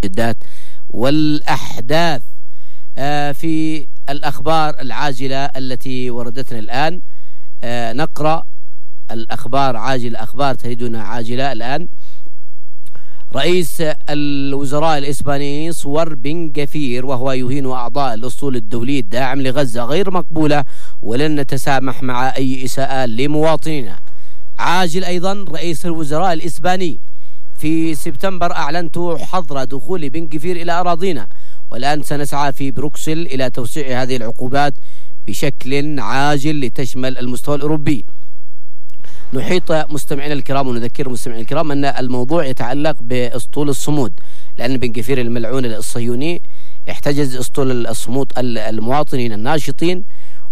الجدات والأحداث. في الأخبار العاجلة التي وردتنا الآن نقرأ الأخبار عاجلة، أخبار تريدنا عاجلة الآن. رئيس الوزراء الإسباني صور بن غفير وهو يهين أعضاء الأسطول الدولي الداعم لغزة غير مقبولة ولن نتسامح مع أي إساءة لمواطنينا. عاجل أيضا، رئيس الوزراء الإسباني في سبتمبر أعلنت حظر دخول بن غفير إلى أراضينا، والآن سنسعى في بروكسل إلى توسيع هذه العقوبات بشكل عاجل لتشمل المستوى الأوروبي. نحيط مستمعينا الكرام ونذكر مستمعينا الكرام أن الموضوع يتعلق بأسطول الصمود، لأن بن غفير الملعون الصهيوني احتجز أسطول الصمود المواطنين الناشطين،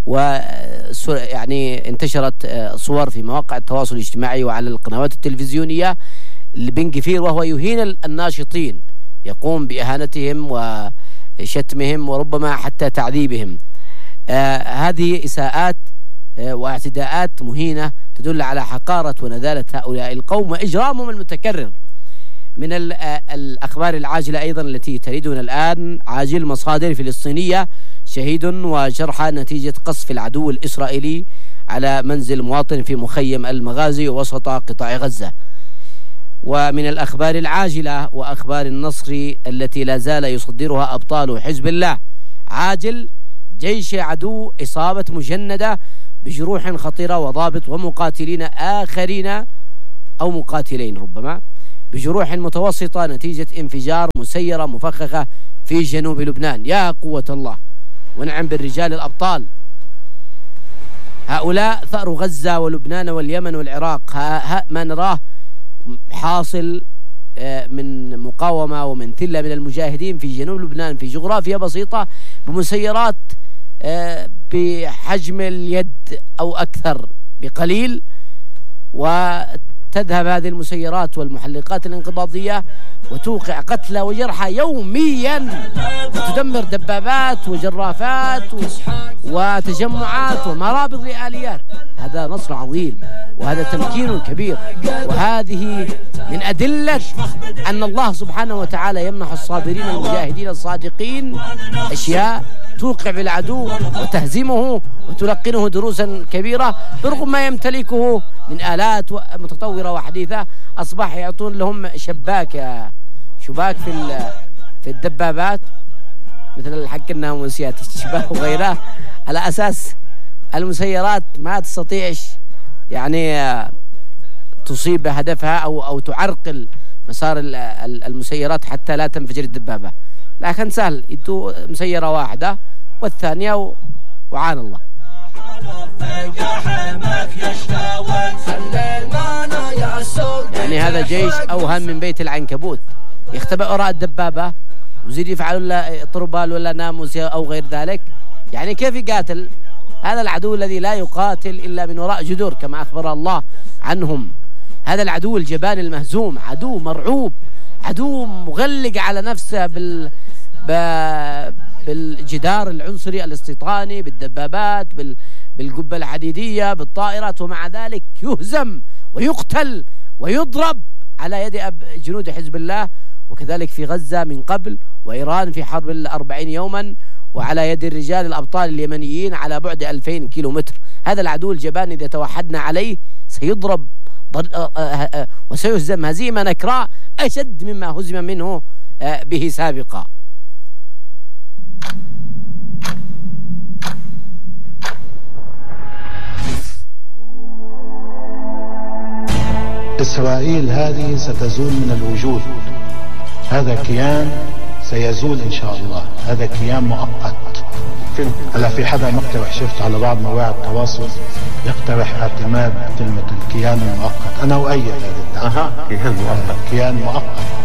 ويعني انتشرت صور في مواقع التواصل الاجتماعي وعلى القنوات التلفزيونية لبن غفير وهو يهين الناشطين، يقوم بإهانتهم وشتمهم وربما حتى تعذيبهم. هذه إساءات واعتداءات مهينة تدل على حقارة ونذالة هؤلاء القوم وإجرامهم المتكرر. من الأخبار العاجلة أيضا التي تريدنا الآن، عاجل مصادر فلسطينية شهيد وجرحى نتيجة قصف العدو الإسرائيلي على منزل مواطن في مخيم المغازي وسط قطاع غزة. ومن الأخبار العاجلة وأخبار النصر التي لا زال يصدرها أبطال حزب الله، عاجل جيش عدو إصابة مجندة بجروح خطيرة وضابط ومقاتلين آخرين أو مقاتلين ربما بجروح متوسطة نتيجة انفجار مسيرة مفخخة في جنوب لبنان. يا قوة الله، ونعم بالرجال الأبطال. هؤلاء ثأر غزة ولبنان واليمن والعراق. ما نراه حاصل من مقاومة ومن ثلة من المجاهدين في جنوب لبنان في جغرافيا بسيطة بمسيرات بحجم اليد أو أكثر بقليل، وتذهب هذه المسيرات والمحلقات الانقباضية وتوقع قتلى وجرحى يوميا، وتدمر دبابات وجرافات وتجمعات ومرابط لآليات. هذا نصر عظيم وهذا تمكين كبير، وهذه من أدلة أن الله سبحانه وتعالى يمنح الصابرين المجاهدين الصادقين أشياء توقع بالعدو وتهزمه وتلقنه دروسا كبيرة، برغم ما يمتلكه من آلات متطورة وحديثة. أصبح يعطون لهم شباك في الدبابات مثل الحق الناموسيات الشباك وغيرها، على أساس المسيرات ما تستطيعش يعني تصيب هدفها أو تعرقل مسار المسيرات حتى لا تنفجر الدبابة، لكن سهل يدو مسيرة واحدة والثانية وعان الله. يعني هذا جيش أوهن من بيت العنكبوت، يختبئ وراء الدبابة ويزيد يفعل له طربال ولا ناموس أو غير ذلك. يعني كيف يقاتل هذا العدو الذي لا يقاتل إلا من وراء جدر كما أخبر الله عنهم؟ هذا العدو الجبان المهزوم، عدو مرعوب، عدو مغلق على نفسه بالجدار العنصري الاستيطاني، بالدبابات، بالقبة الحديدية، بالطائرات، ومع ذلك يهزم ويقتل ويضرب على يد جنود حزب الله. وكذلك في غزة من قبل، وإيران في حرب 40 يوما، وعلى يد الرجال الأبطال اليمنيين على بعد 2000 كيلومتر. هذا العدو الجبان إذا توحدنا عليه سيضرب وسيهزم هزيمة نكراء أشد مما هزم منه به سابقا. إسرائيل هذه ستزول من الوجود، هذا كيان سيزول إن شاء الله، هذا كيان مؤقت. هلا في حدا مقترح، شفت على بعض مواقع التواصل يقترح اعتماد كلمة الكيان المؤقت. أنا أؤيد هذا الدعم. كيان مؤقت. كيان مؤقت